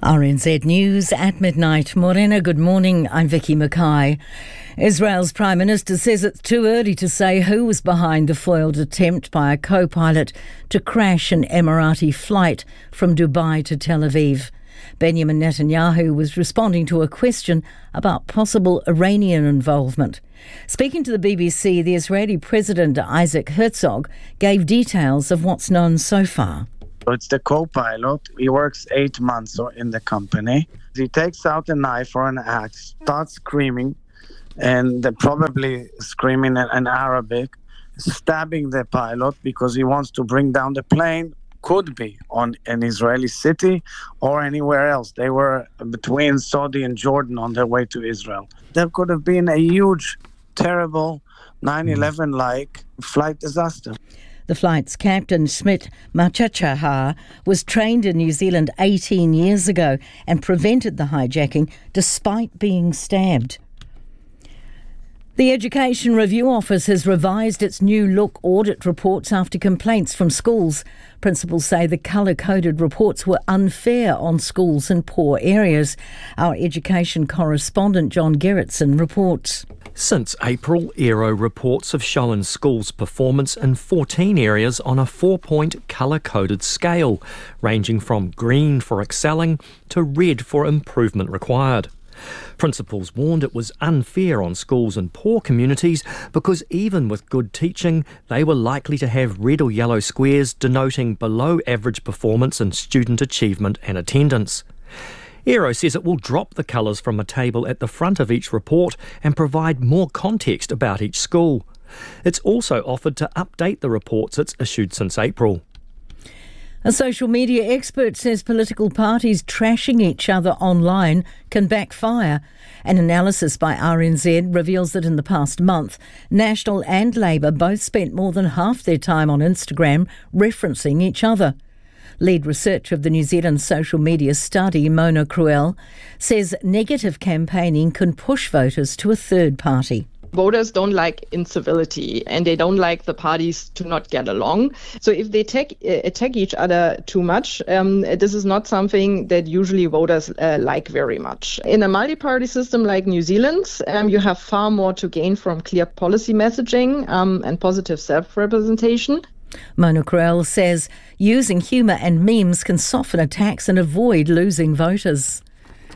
RNZ News at midnight. Morena, good morning. I'm Vicky Mackay. Israel's Prime Minister says it's too early to say who was behind the foiled attempt by a co-pilot to crash an Emirati flight from Dubai to Tel Aviv. Benjamin Netanyahu was responding to a question about possible Iranian involvement. Speaking to the BBC, the Israeli President Isaac Herzog gave details of what's known so far. It's the co-pilot. He works 8 months in the company. He takes out a knife or an axe, starts screaming, and probably screaming in Arabic, stabbing the pilot because he wants to bring down the plane. Could be on an Israeli city or anywhere else. They were between Saudi and Jordan on their way to Israel. There could have been a huge, terrible 9/11-like flight disaster. The flight's captain, Smit Machachaha, was trained in New Zealand 18 years ago and prevented the hijacking despite being stabbed. The Education Review Office has revised its New Look audit reports after complaints from schools. Principals say the colour-coded reports were unfair on schools in poor areas. Our education correspondent John Gerritsen reports. Since April, Aero reports have shown schools' performance in 14 areas on a 4-point colour-coded scale, ranging from green for excelling to red for improvement required. Principals warned it was unfair on schools in poor communities because even with good teaching, they were likely to have red or yellow squares denoting below average performance in student achievement and attendance. Aero says it will drop the colours from a table at the front of each report and provide more context about each school. It's also offered to update the reports it's issued since April. A social media expert says political parties trashing each other online can backfire. An analysis by RNZ reveals that in the past month, National and Labour both spent more than half their time on Instagram referencing each other. Lead researcher of the New Zealand social media study, Mona Cruel, says negative campaigning can push voters to a third party. Voters don't like incivility and they don't like the parties to not get along. So if they attack each other too much, this is not something that usually voters like very much. In a multi-party system like New Zealand, you have far more to gain from clear policy messaging and positive self-representation. Mona Cruel says using humour and memes can soften attacks and avoid losing voters.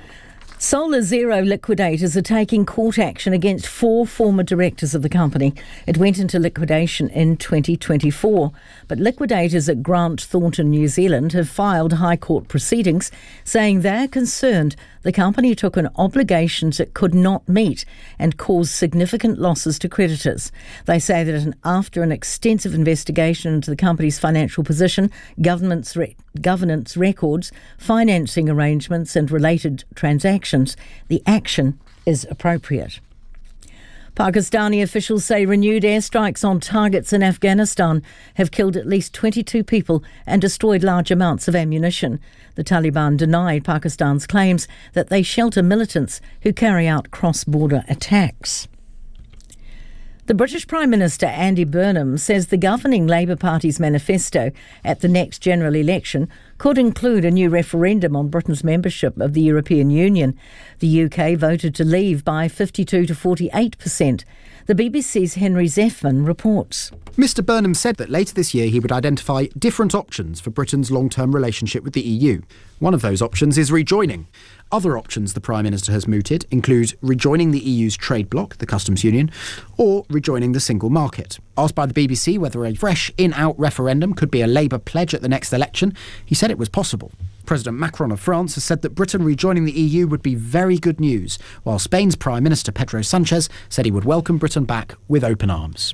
Solar Zero liquidators are taking court action against 4 former directors of the company. It went into liquidation in 2024, but liquidators at Grant Thornton, New Zealand, have filed High Court proceedings saying they're concerned the company took on obligations it could not meet and caused significant losses to creditors. They say that after an extensive investigation into the company's financial position, governance records, financing arrangements and related transactions, the action is appropriate. Pakistani officials say renewed airstrikes on targets in Afghanistan have killed at least 22 people and destroyed large amounts of ammunition. The Taliban denied Pakistan's claims that they shelter militants who carry out cross-border attacks. The British Prime Minister Andy Burnham says the governing Labour Party's manifesto at the next general election could include a new referendum on Britain's membership of the European Union. The UK voted to leave by 52 to 48%. The BBC's Henry Zeffman reports. Mr Burnham said that later this year he would identify different options for Britain's long-term relationship with the EU. One of those options is rejoining. Other options the Prime Minister has mooted include rejoining the EU's trade bloc, the customs union, or rejoining the single market. Asked by the BBC whether a fresh in-out referendum could be a Labour pledge at the next election, he said it was possible. President Macron of France has said that Britain rejoining the EU would be very good news, while Spain's Prime Minister Pedro Sanchez said he would welcome Britain back with open arms.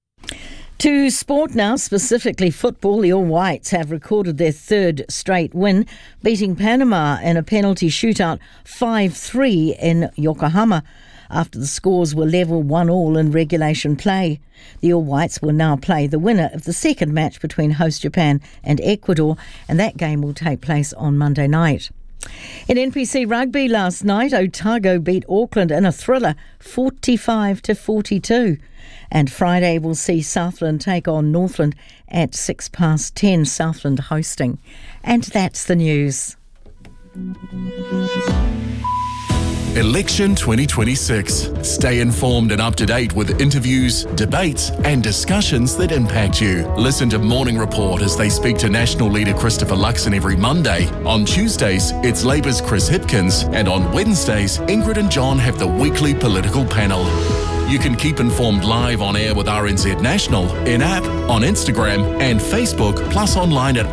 To sport now, specifically football, the All Whites have recorded their third straight win, beating Panama in a penalty shootout 5-3 in Yokohama after the scores were level 1-1 in regulation play. The All Whites will now play the winner of the second match between host Japan and Ecuador, and that game will take place on Monday night. In NPC rugby last night, Otago beat Auckland in a thriller 45-42. And Friday will see Southland take on Northland at 10:06, Southland hosting. And that's the news. Election 2026. Stay informed and up to date with interviews, debates and discussions that impact you. Listen to Morning Report as they speak to National Leader Christopher Luxon every Monday. On Tuesdays, it's Labour's Chris Hipkins, and on Wednesdays, Ingrid and John have the weekly political panel. You can keep informed live on air with RNZ National, in-app, on Instagram and Facebook, plus online at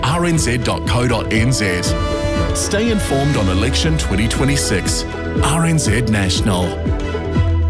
rnz.co.nz. Stay informed on Election 2026. RNZ National.